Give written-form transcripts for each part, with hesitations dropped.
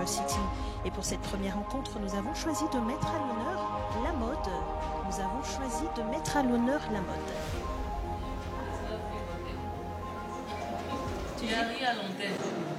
University. Et pour cette première rencontre, nous avons choisi de mettre à l'honneur la mode. Nous avons choisi de mettre à l'honneur la mode. Tu as ri à l'antenne.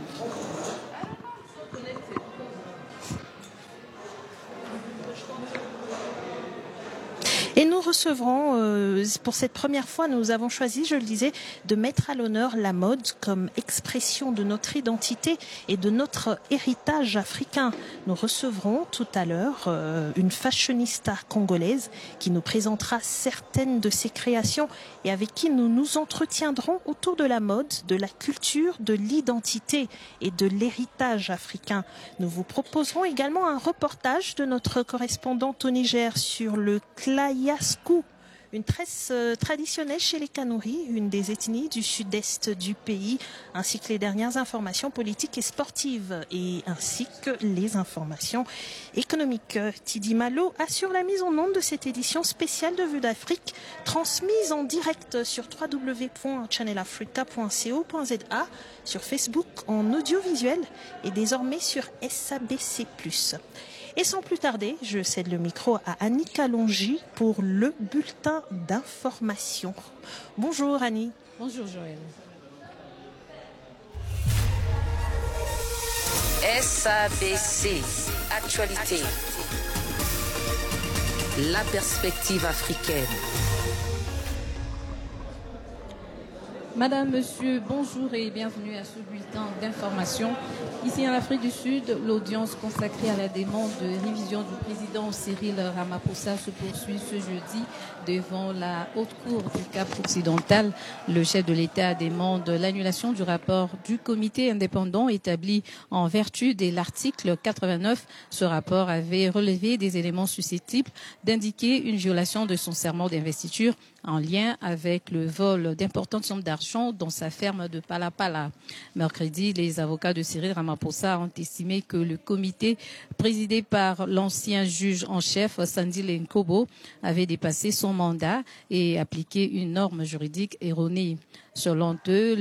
Et nous recevrons, pour cette première fois, nous avons choisi, je le disais, de mettre à l'honneur la mode comme expression de notre identité et de notre héritage africain. Nous recevrons tout à l'heure une fashionista congolaise qui nous présentera certaines de ses créations et avec qui nous nous entretiendrons autour de la mode, de la culture, de l'identité et de l'héritage africain. Nous vous proposerons également un reportage de notre correspondante au Niger sur le Klayaskou, une tresse traditionnelle chez les Kanouris, une des ethnies du sud-est du pays, ainsi que les dernières informations politiques et sportives, et ainsi que les informations économiques. Tidi Malo assure la mise en onde de cette édition spéciale de Vue d'Afrique, transmise en direct sur www.channelafrica.co.za, sur Facebook en audiovisuel et désormais sur SABC+. Et sans plus tarder, je cède le micro à Annie Kalonji pour le bulletin d'information. Bonjour Annie. Bonjour Joël. SABC, actualité. La perspective africaine. Madame, monsieur, bonjour et bienvenue à ce bulletin d'information. Ici en Afrique du Sud, l'audience consacrée à la demande de révision du président Cyril Ramaphosa se poursuit ce jeudi devant la Haute Cour du Cap-Occidental. Le chef de l'État demande l'annulation du rapport du comité indépendant établi en vertu de l'article 89. Ce rapport avait relevé des éléments susceptibles d'indiquer une violation de son serment d'investiture en lien avec le vol d'importantes sommes d'argent dans sa ferme de Palapala. Mercredi, les avocats de Cyril Ramaphosa ont estimé que le comité présidé par l'ancien juge en chef Sandile Nkobo avait dépassé son mandat et appliqué une norme juridique erronée. Selon eux,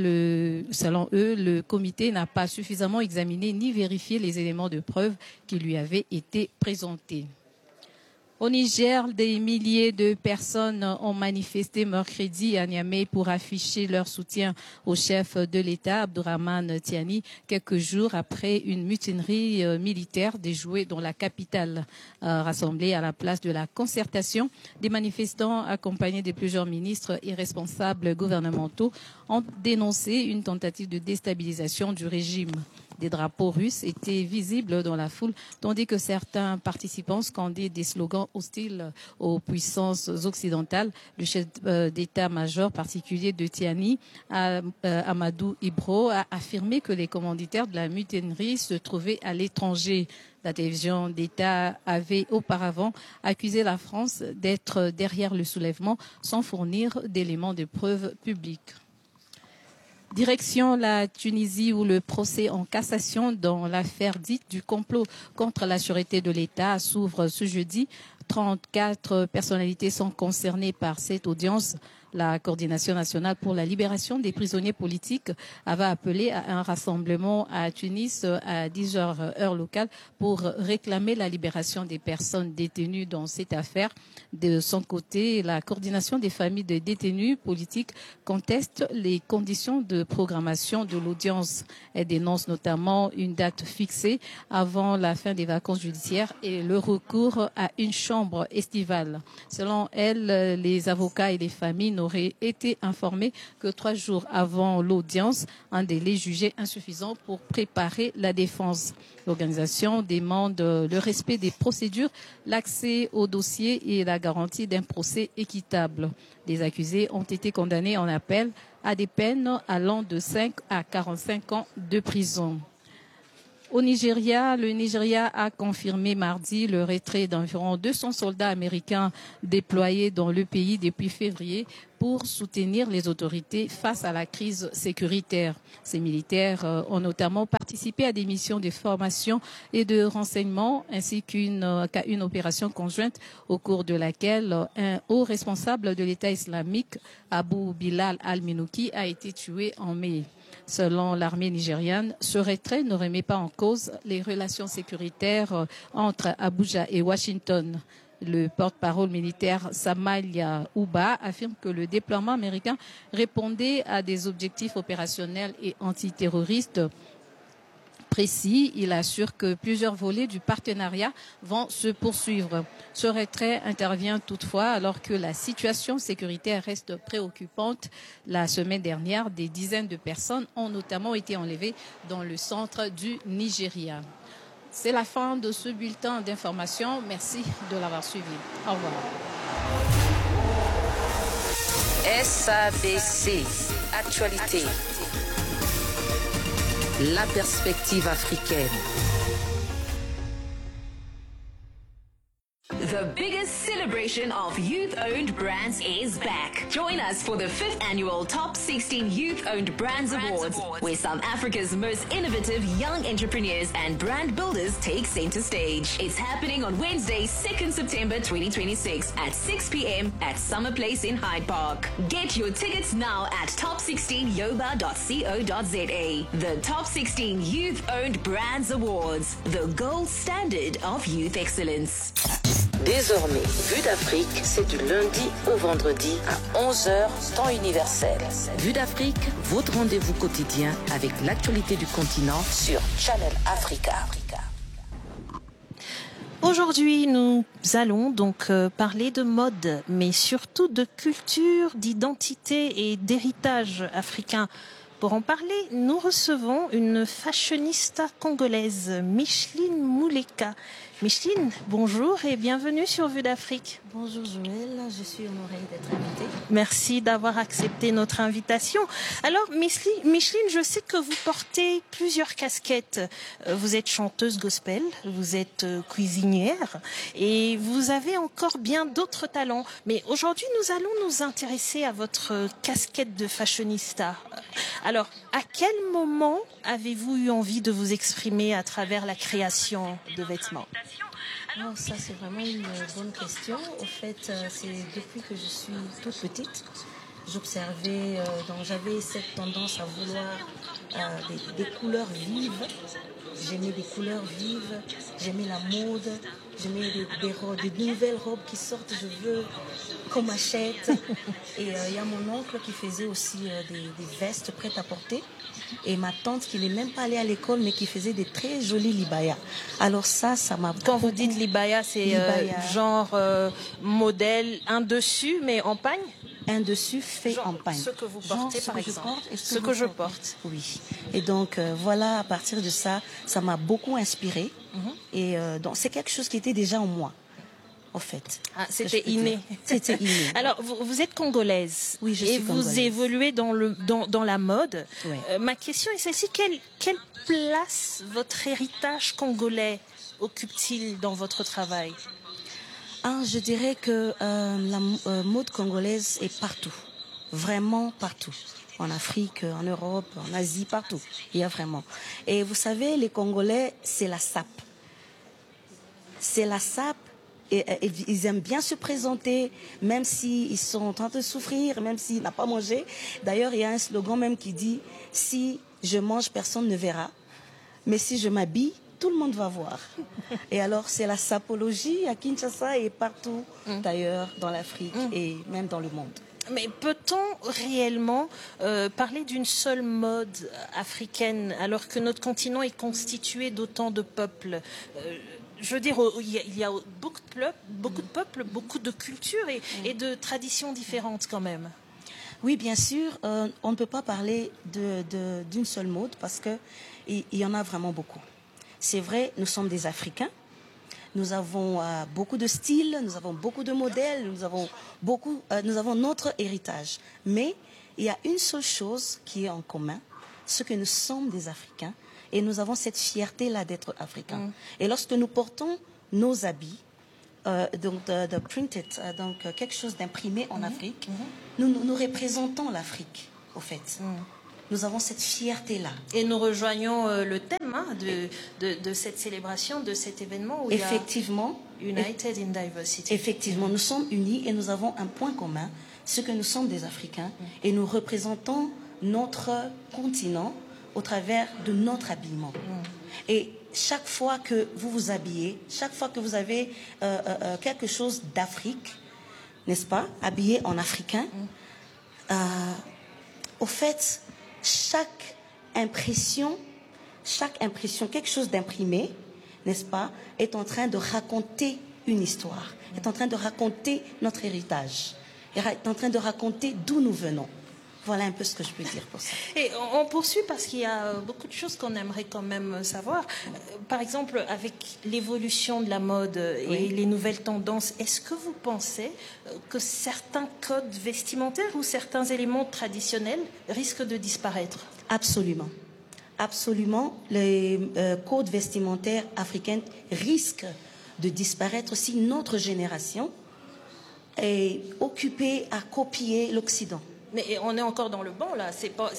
le comité n'a pas suffisamment examiné ni vérifié les éléments de preuve qui lui avaient été présentés. Au Niger, des milliers de personnes ont manifesté mercredi à Niamey pour afficher leur soutien au chef de l'État, Abdourahmane Tiani, quelques jours après une mutinerie militaire déjouée dans la capitale. Rassemblés à la place de la Concertation, des manifestants accompagnés de plusieurs ministres et responsables gouvernementaux ont dénoncé une tentative de déstabilisation du régime. Des drapeaux russes étaient visibles dans la foule, tandis que certains participants scandaient des slogans hostiles aux puissances occidentales. Le chef d'état-major particulier de Tiani, Amadou Ibro, a affirmé que les commanditaires de la mutinerie se trouvaient à l'étranger. La télévision d'État avait auparavant accusé la France d'être derrière le soulèvement sans fournir d'éléments de preuve publics. Direction la Tunisie où le procès en cassation dans l'affaire dite du complot contre la sûreté de l'État s'ouvre ce jeudi. 34 personnalités sont concernées par cette audience. La Coordination nationale pour la libération des prisonniers politiques avait appelé à un rassemblement à Tunis à 10h heure locale pour réclamer la libération des personnes détenues dans cette affaire. De son côté, la Coordination des familles de détenus politiques conteste les conditions de programmation de l'audience. Elle dénonce notamment une date fixée avant la fin des vacances judiciaires et le recours à une chambre estivale. Selon elle, les avocats et les familles n'auraient été informés que 3 jours avant l'audience, un délai jugé insuffisant pour préparer la défense. L'organisation demande le respect des procédures, l'accès au dossier et la garantie d'un procès équitable. Les accusés ont été condamnés en appel à des peines allant de 5 à 45 ans de prison. Au Nigeria, le Nigeria a confirmé mardi le retrait d'environ 200 soldats américains déployés dans le pays depuis février pour soutenir les autorités face à la crise sécuritaire. Ces militaires ont notamment participé à des missions de formation et de renseignement ainsi qu'à une opération conjointe au cours de laquelle un haut responsable de l'État islamique, Abu Bilal al-Minouki, a été tué en mai. Selon l'armée nigériane, ce retrait ne remet pas en cause les relations sécuritaires entre Abuja et Washington. Le porte-parole militaire Samaïla Ouba affirme que le déploiement américain répondait à des objectifs opérationnels et antiterroristes précis. Il assure que plusieurs volets du partenariat vont se poursuivre. Ce retrait intervient toutefois alors que la situation sécuritaire reste préoccupante. La semaine dernière, des dizaines de personnes ont notamment été enlevées dans le centre du Nigeria. C'est la fin de ce bulletin d'information. Merci de l'avoir suivi. Au revoir. SABC, actualité. La perspective africaine. The biggest celebration of youth-owned brands is back. Join us for the 5th annual Top 16 Youth-Owned Brands Awards, where South Africa's most innovative young entrepreneurs and brand builders take center stage. It's happening on Wednesday, 2nd September 2026 at 6 p.m. at Summer Place in Hyde Park. Get your tickets now at top16yoba.co.za. The Top 16 Youth-Owned Brands Awards, the gold standard of youth excellence. Désormais, Vue d'Afrique, c'est du lundi au vendredi à 11h, temps universel. Vue d'Afrique, votre rendez-vous quotidien avec l'actualité du continent sur Channel Africa. Aujourd'hui, nous allons donc parler de mode, mais surtout de culture, d'identité et d'héritage africain. Pour en parler, nous recevons une fashionista congolaise, Micheline Mouleka. Micheline, bonjour et bienvenue sur Vue d'Afrique. Bonjour Joël, je suis honorée d'être invitée. Merci d'avoir accepté notre invitation. Alors Micheline, je sais que vous portez plusieurs casquettes. Vous êtes chanteuse gospel, vous êtes cuisinière et vous avez encore bien d'autres talents. Mais aujourd'hui, nous allons nous intéresser à votre casquette de fashionista. Alors, à quel moment avez-vous eu envie de vous exprimer à travers la création de vêtements ? Alors, ça, c'est vraiment une bonne question. Au fait, c'est depuis que je suis toute petite, j'observais, j'avais cette tendance à vouloir des couleurs vives. J'aimais des couleurs vives, j'aimais la mode, j'aimais des nouvelles robes qui sortent, je veux qu'on m'achète. Et il y a mon oncle qui faisait aussi des vestes prêtes à porter. Et ma tante qui n'est même pas allée à l'école, mais qui faisait des très jolis libaya. Alors ça m'a... Quand vous dites libaya, c'est genre modèle, un dessus, mais en pagne ? Un dessus fait genre en pagne. Ce que vous portez, par exemple. Ce que je porte. Oui. Et donc, voilà, à partir de ça, ça m'a beaucoup inspirée. Et donc, c'est quelque chose qui était déjà en moi, en fait. Ah, c'était inné. C'était inné. Alors, vous êtes congolaise. Oui, je suis congolaise. Et vous évoluez dans la mode. Oui. Ma question est celle-ci. Quelle place votre héritage congolais occupe-t-il dans votre travail ? Je dirais que la mode congolaise est partout, vraiment partout. En Afrique, en Europe, en Asie, partout. Il y a vraiment. Et vous savez, les Congolais, c'est la sape. C'est la sape. Et ils aiment bien se présenter, même s'ils sont en train de souffrir, même s'ils n'ont pas mangé. D'ailleurs, il y a un slogan même qui dit « Si je mange, personne ne verra. Mais si je m'habille, tout le monde va voir. » Et alors, c'est la sapologie à Kinshasa et partout d'ailleurs dans l'Afrique et même dans le monde. Mais peut-on réellement parler d'une seule mode africaine alors que notre continent est constitué d'autant de peuples je veux dire, il y a beaucoup de peuples, beaucoup de cultures et de traditions différentes quand même. Oui, bien sûr, on ne peut pas parler d'une seule mode parce qu'il y en a vraiment beaucoup. C'est vrai, nous sommes des Africains, nous avons beaucoup de styles, nous avons beaucoup de modèles, nous avons notre héritage. Mais il y a une seule chose qui est en commun, ce que nous sommes des Africains et nous avons cette fierté-là d'être Africains. Et lorsque nous portons nos habits, donc de printed, donc quelque chose d'imprimé en Afrique, nous représentons l'Afrique, au fait. Nous avons cette fierté-là. Et nous rejoignons le thème de cette célébration, de cet événement où effectivement, il y a United in Diversity. Effectivement, nous sommes unis et nous avons un point commun, ce que nous sommes des Africains et nous représentons notre continent au travers de notre habillement. Et chaque fois que vous vous habillez, chaque fois que vous avez quelque chose d'Afrique, n'est-ce pas, habillé en africain, au fait, chaque impression, quelque chose d'imprimé, n'est-ce pas, est en train de raconter une histoire, est en train de raconter notre héritage, est en train de raconter d'où nous venons. Voilà un peu ce que je peux dire pour ça. Et on poursuit parce qu'il y a beaucoup de choses qu'on aimerait quand même savoir. Par exemple, avec l'évolution de la mode et les nouvelles tendances, est-ce que vous pensez que certains codes vestimentaires ou certains éléments traditionnels risquent de disparaître? Absolument. Absolument. Les codes vestimentaires africains risquent de disparaître si notre génération est occupée à copier l'Occident. Mais on est encore dans le banc, là.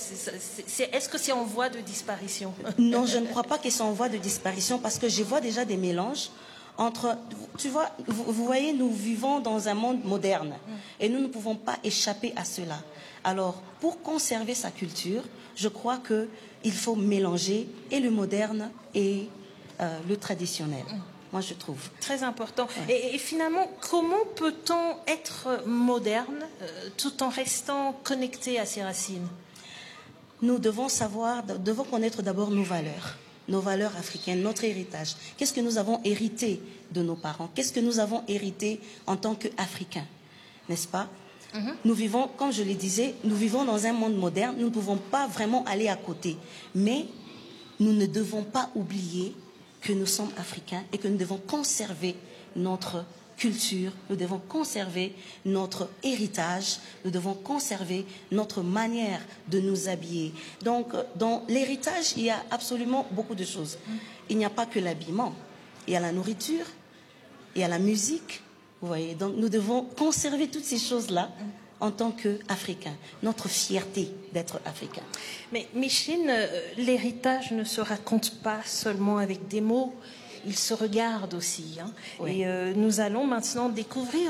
Est-ce que c'est en voie de disparition? Non, je ne crois pas qu'ils sont en voie de disparition parce que je vois déjà des mélanges entre... Tu vois, vous voyez, nous vivons dans un monde moderne et nous ne pouvons pas échapper à cela. Alors, pour conserver sa culture, je crois qu'il faut mélanger et le moderne et le traditionnel. Moi, je trouve. Très important. Ouais. Et finalement, comment peut-on être moderne tout en restant connecté à ses racines? Nous devons connaître d'abord nos valeurs africaines, notre héritage. Qu'est-ce que nous avons hérité de nos parents? Qu'est-ce que nous avons hérité en tant qu'Africains? N'est-ce pas? Nous vivons, comme je le disais, nous vivons dans un monde moderne. Nous ne pouvons pas vraiment aller à côté. Mais nous ne devons pas oublier que nous sommes africains et que nous devons conserver notre culture, nous devons conserver notre héritage, nous devons conserver notre manière de nous habiller. Donc, dans l'héritage, il y a absolument beaucoup de choses. Il n'y a pas que l'habillement, il y a la nourriture, il y a la musique, vous voyez. Donc, nous devons conserver toutes ces choses-là en tant qu'Africains, notre fierté d'être Africains. Mais Micheline, l'héritage ne se raconte pas seulement avec des mots, il se regarde aussi. Hein. Oui. Et nous allons maintenant découvrir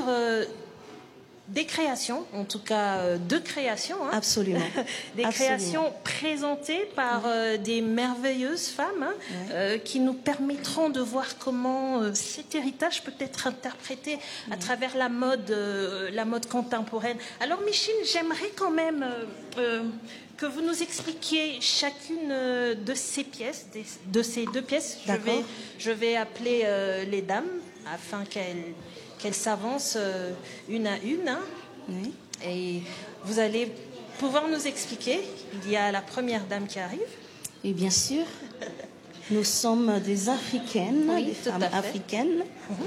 des créations, en tout cas deux créations. Hein. Absolument. Des Absolument. Créations présentées par des merveilleuses femmes qui nous permettront de voir comment cet héritage peut être interprété à travers la mode contemporaine. Alors Micheline, j'aimerais quand même que vous nous expliquiez chacune de ces pièces, de ces deux pièces. Je vais appeler les dames afin qu'elles s'avancent une à une. Hein. Oui. Et vous allez pouvoir nous expliquer. Il y a la première dame qui arrive. Et bien sûr, nous sommes des Africaines, Oui, des tout femmes à fait. africaines.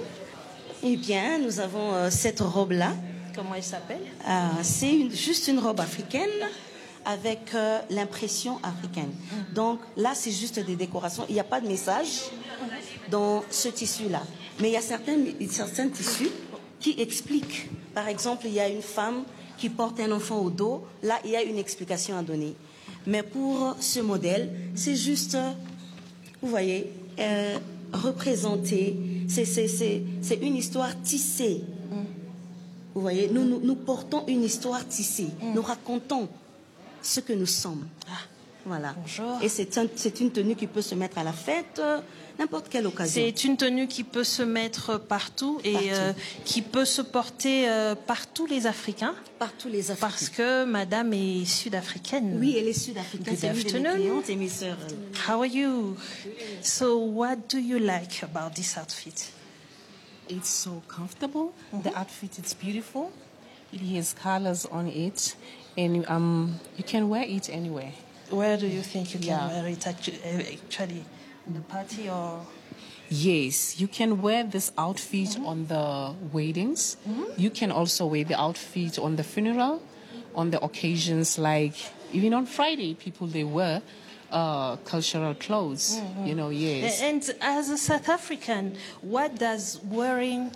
Eh bien, nous avons cette robe-là. Comment elle s'appelle? C'est juste une robe africaine avec l'impression africaine. Donc là, c'est juste des décorations. Il n'y a pas de message dans ce tissu-là. Mais il y a certains tissus qui expliquent. Par exemple, il y a une femme qui porte un enfant au dos. Là, il y a une explication à donner. Mais pour ce modèle, c'est juste, vous voyez, représenter. C'est une histoire tissée. Vous voyez, nous portons une histoire tissée. Nous racontons ce que nous sommes. Voilà. Bonjour. Et c'est une tenue qui peut se mettre à la fête, n'importe quelle occasion. C'est une tenue qui peut se mettre partout et qui peut se porter par tous les Africains. Par tous les Africains. Parce que madame est sud-africaine. Oui, elle est sud-africaine. Good C'est une de mes afternoon. clientes et mes sœurs. How are you? So what do you like about this outfit? It's so comfortable. The outfit is beautiful. It has colors on it, and you can wear it anywhere. Where do you think you can Yeah. wear it actually? In the party or? Yes, you can wear this outfit on the weddings. You can also wear the outfit on the funeral, on the occasions like even on Friday, people they wear cultural clothes. You know, yes. And as a South African, what does wearing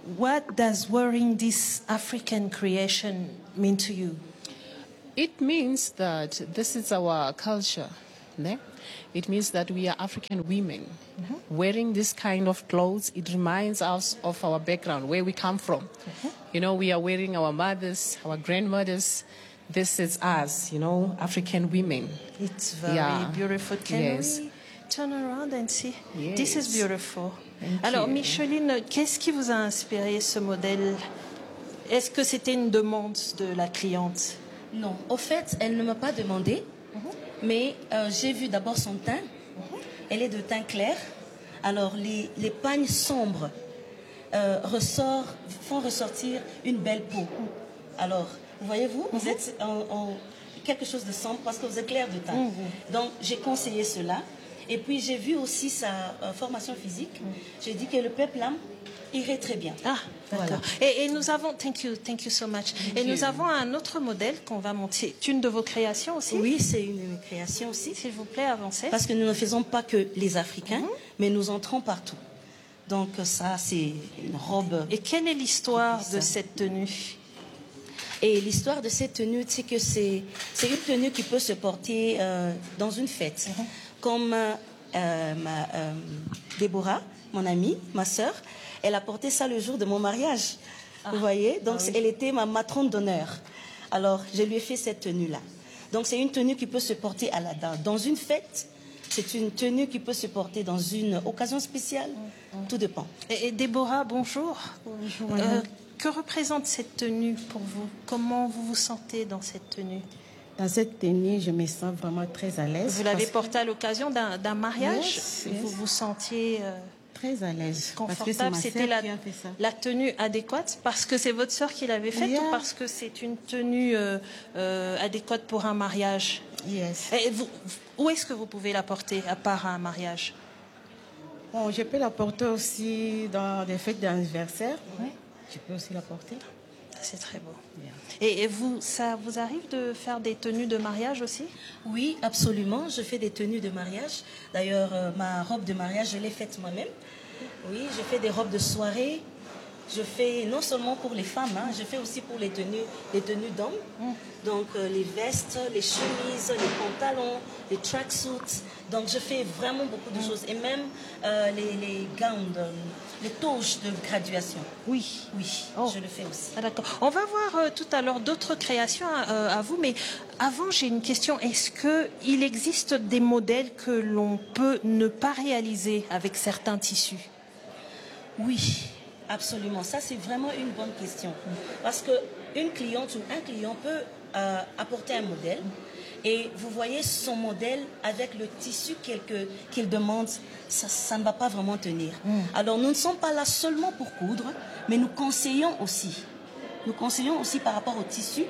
this African creation mean to you? It means that this is our culture. Ne? It means that we are African women. Wearing this kind of clothes, it reminds us of our background, where we come from. You know, we are wearing our mothers, our grandmothers, this is us, you know, African women. It's very beautiful. Can we turn around and see? Yes. This is beautiful. Thank Alors, you. Micheline, qu'est-ce qui vous a inspiré ce modèle? Est-ce que c'était une demande de la cliente? Non, au fait, elle ne m'a pas demandé, mais j'ai vu d'abord son teint. Elle est de teint clair. Alors, les pagnes sombres font ressortir une belle peau. Alors, voyez-vous, vous êtes en quelque chose de sombre parce que vous êtes clair de teint. Donc, j'ai conseillé cela. Et puis, j'ai vu aussi sa formation physique. J'ai dit que le péplum irait très bien. Ah, d'accord. Voilà. Et nous avons, thank you so much. Et nous avons un autre modèle qu'on va monter. C'est une de vos créations aussi? Oui, c'est une création aussi. S'il vous plaît, avancez. Parce que nous ne faisons pas que les Africains, mais nous entrons partout. Donc ça, c'est une robe. Et quelle est l'histoire de cette tenue? Et l'histoire de cette tenue, c'est que c'est une tenue qui peut se porter dans une fête. Comme Déborah, mon amie, ma sœur, elle a porté ça le jour de mon mariage. Vous voyez? Donc elle était ma matrone d'honneur. Alors je lui ai fait cette tenue-là. Donc c'est une tenue qui peut se porter dans une fête. C'est une tenue qui peut se porter dans une occasion spéciale. Tout dépend. Et Déborah, bonjour. Bonjour. Que représente cette tenue pour vous? Comment vous vous sentez dans cette tenue? Dans cette tenue, je me sens vraiment très à l'aise. Vous l'avez portée à l'occasion d'un mariage? Yes, Vous vous sentiez très à l'aise. confortable? C'était la tenue adéquate parce que c'est votre sœur qui l'avait faite ou parce que c'est une tenue adéquate pour un mariage? Yes. Et où est-ce que vous pouvez la porter à part à un mariage? Bon, je peux la porter aussi dans des fêtes d'anniversaire. Oui. Je peux aussi la porter. C'est très beau. Et vous, ça vous arrive de faire des tenues de mariage aussi? Oui, absolument. Je fais des tenues de mariage. D'ailleurs, ma robe de mariage, je l'ai faite moi-même. Oui, je fais des robes de soirée. Je fais non seulement pour les femmes, je fais aussi pour les tenues d'hommes. Donc les vestes, les chemises, les pantalons, les tracksuits. Donc je fais vraiment beaucoup de choses. Et même les gowns, les toges de graduation. Oui. Oui, je le fais aussi. Ah, d'accord. On va voir tout à l'heure d'autres créations à vous, mais avant j'ai une question. Est-ce qu'il existe des modèles que l'on peut ne pas réaliser avec certains tissus? Oui. Absolument, ça c'est vraiment une bonne question. Parce qu'une cliente ou un client peut apporter un modèle et vous voyez son modèle avec le tissu qu'il demande, ça ne va pas vraiment tenir. Alors nous ne sommes pas là seulement pour coudre, mais nous conseillons aussi. Nous conseillons aussi par rapport au tissu,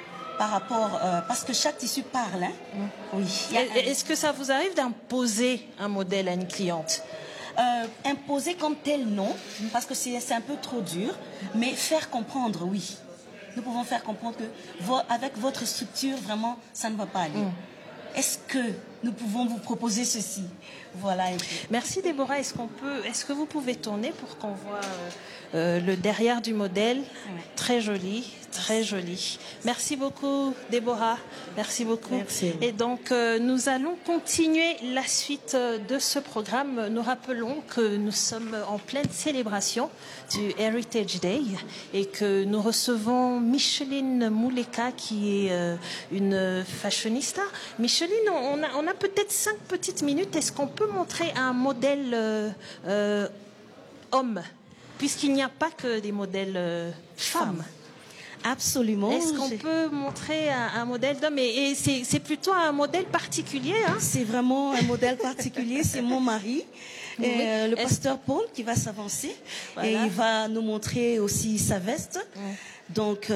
parce que chaque tissu parle. Oui. Est-ce que ça vous arrive d'imposer un modèle à une cliente? Imposer comme tel, non, parce que c'est un peu trop dur, mais faire comprendre, oui. Nous pouvons faire comprendre que avec votre structure, vraiment, ça ne va pas aller. Est-ce que nous pouvons vous proposer ceci? Voilà. Merci Déborah. Est-ce que vous pouvez tourner pour qu'on voit le derrière du modèle? Très joli, très joli. Merci beaucoup Déborah. Merci beaucoup. Merci. Et donc nous allons continuer la suite de ce programme. Nous rappelons que nous sommes en pleine célébration du Heritage Day et que nous recevons Micheline Mouleka qui est une fashionista. Micheline, on a peut-être 5 petites minutes. Est-ce qu'on peut montrer un modèle homme, puisqu'il n'y a pas que des modèles femmes? Absolument. Est-ce qu'on peut montrer un modèle d'homme? Et c'est plutôt un modèle particulier, hein? C'est vraiment un modèle particulier. C'est mon mari, le pasteur Paul, qui va s'avancer. Voilà. Et il va nous montrer aussi sa veste. Donc,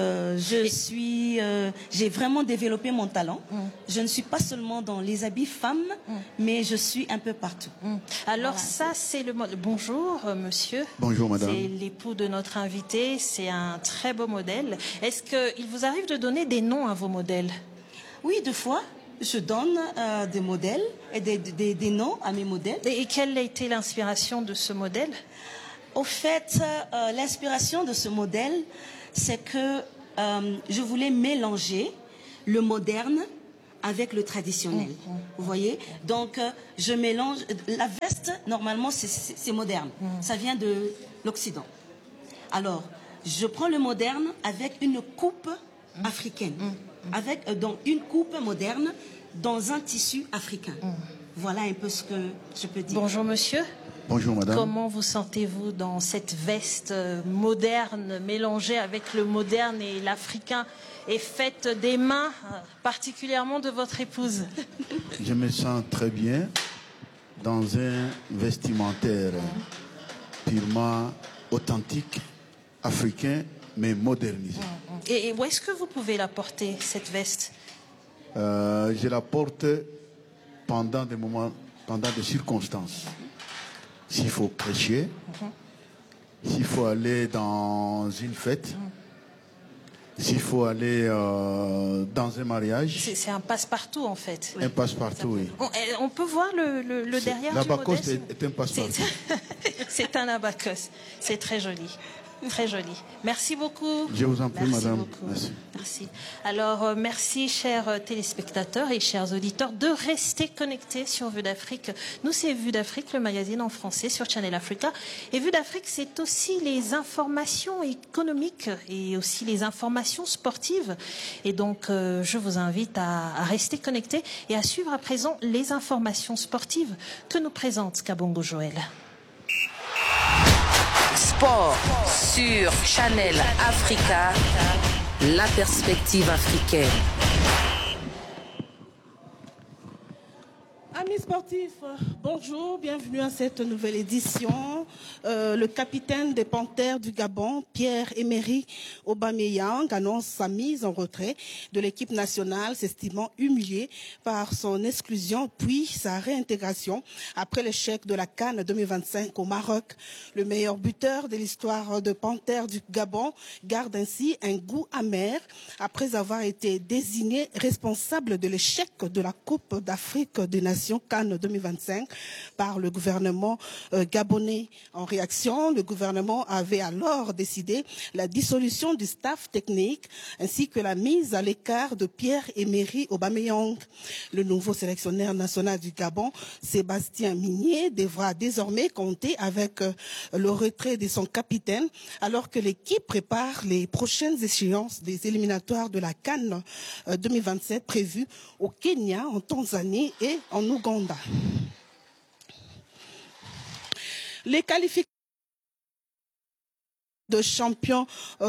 j'ai vraiment développé mon talent. Je ne suis pas seulement dans les habits femmes, mais je suis un peu partout. Alors, ça, c'est le modèle. Bonjour, monsieur. Bonjour, madame. C'est l'époux de notre invité. C'est un très beau modèle. Est-ce qu'il vous arrive de donner des noms à vos modèles? Oui, 2 fois. Je donne des modèles et des noms à mes modèles. Et quelle a été l'inspiration de ce modèle? Au fait, l'inspiration de ce modèle, c'est que je voulais mélanger le moderne avec le traditionnel. Vous voyez? Donc, je mélange... La veste, normalement, c'est moderne. Ça vient de l'Occident. Alors, je prends le moderne avec une coupe africaine. avec donc une coupe moderne dans un tissu africain. Voilà un peu ce que je peux dire. Bonjour monsieur. Bonjour madame. Comment vous sentez-vous dans cette veste moderne mélangée avec le moderne et l'africain et faite des mains particulièrement de votre épouse? Je me sens très bien dans un vestimentaire purement authentique, africain, mais modernisé. Et où est-ce que vous pouvez la porter, cette veste? Je la porte pendant des moments, pendant des circonstances. S'il faut prêcher, s'il faut aller dans une fête, s'il faut aller dans un mariage. C'est un passe-partout en fait. Un passe-partout, oui. On peut voir le derrière du modèle. L'abacos est un passe-partout. C'est un abacos. C'est très joli. Très joli. Merci beaucoup. Je vous en prie, merci madame. Beaucoup. Merci. Merci. Alors, merci, chers téléspectateurs et chers auditeurs, de rester connectés sur Vue d'Afrique. Nous, c'est Vue d'Afrique, le magazine en français sur Channel Africa. Et Vue d'Afrique, c'est aussi les informations économiques et aussi les informations sportives. Et donc, je vous invite à rester connectés et à suivre à présent les informations sportives que nous présente Kabongo Joël. Sport sur Channel Africa, la perspective africaine. Amis sportifs, bonjour, bienvenue à cette nouvelle édition. Le capitaine des Panthères du Gabon, Pierre-Emerick Aubameyang, annonce sa mise en retrait de l'équipe nationale, s'estimant humilié par son exclusion puis sa réintégration après l'échec de la CAN 2025 au Maroc. Le meilleur buteur de l'histoire de Panthères du Gabon garde ainsi un goût amer après avoir été désigné responsable de l'échec de la Coupe d'Afrique des Nations CAN 2025 par le gouvernement gabonais. En réaction, le gouvernement avait alors décidé la dissolution du staff technique ainsi que la mise à l'écart de Pierre-Emerick Aubameyang. Le nouveau sélectionneur national du Gabon, Sébastien Migné, devra désormais compter avec le retrait de son capitaine alors que l'équipe prépare les prochaines échéances des éliminatoires de la CAN 2027 prévues au Kenya, en Tanzanie et en Ouganda. Les qualifications de champion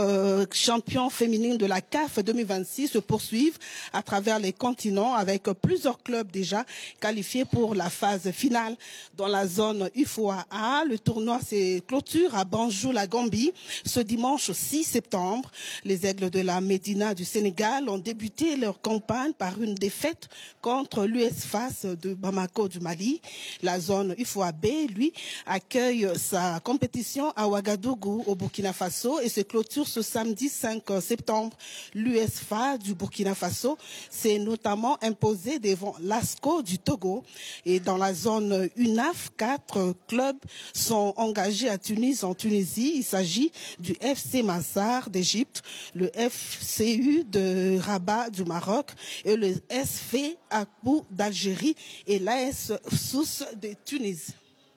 féminine de la CAF 2026 se poursuivent à travers les continents avec plusieurs clubs déjà qualifiés pour la phase finale. Dans la zone UFOA, le tournoi se clôture à Banjul, la Gambie, ce dimanche 6 septembre. Les Aigles de la Médina du Sénégal ont débuté leur campagne par une défaite contre l'US FAS de Bamako du Mali. La zone UFOA B, lui, accueille sa compétition à Ouagadougou, au Burkina Faso, et se clôture ce samedi 5 septembre. L'USFA du Burkina Faso s'est notamment imposé devant l'ASCO du Togo. Et dans la zone UNAF, 4 clubs sont engagés à Tunis, en Tunisie. Il s'agit du FC Massar d'Égypte, le FCU de Rabat du Maroc et le SV Akbou d'Algérie et l'AS Sousse de Tunisie.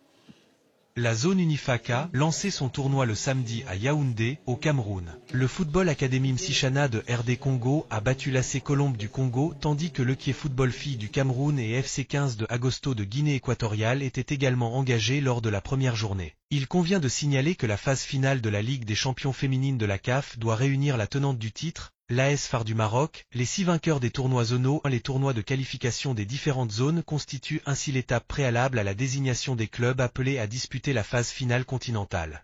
La zone Unifaka lançait son tournoi le samedi à Yaoundé, au Cameroun. Le Football Academy Msichana de RD Congo a battu l'AC Colombe du Congo, tandis que l'Equipe Football Filles du Cameroun et FC 15 de Agosto de Guinée équatoriale étaient également engagés lors de la première journée. Il convient de signaler que la phase finale de la Ligue des champions féminines de la CAF doit réunir la tenante du titre, l'AS Phare du Maroc. Les 6 vainqueurs des tournois zonaux. Les tournois de qualification des différentes zones constituent ainsi l'étape préalable à la désignation des clubs appelés à disputer la phase finale continentale.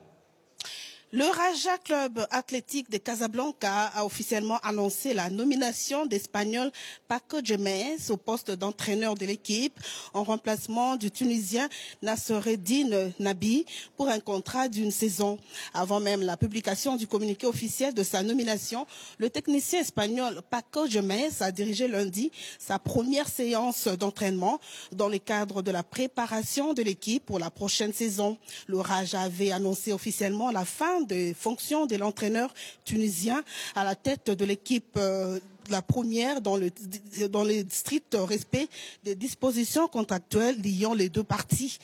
Le Raja Club Athlétique de Casablanca a officiellement annoncé la nomination d'Espagnol Paco Gemes au poste d'entraîneur de l'équipe en remplacement du Tunisien Nassereddine Nabi pour un contrat d'une saison. Avant même la publication du communiqué officiel de sa nomination, le technicien espagnol Paco Gemes a dirigé lundi sa première séance d'entraînement dans le cadre de la préparation de l'équipe pour la prochaine saison. Le Raja avait annoncé officiellement la fin des fonctions de l'entraîneur tunisien à la tête de l'équipe la première dans le strict respect des dispositions contractuelles liant les deux parties.